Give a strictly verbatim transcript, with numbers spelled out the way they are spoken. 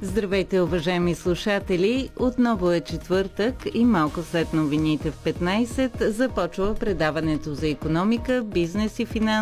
Здравейте, уважаеми слушатели! Отново е четвъртък и малко след новините в петнайсет започва предаването за икономика, бизнес и финанси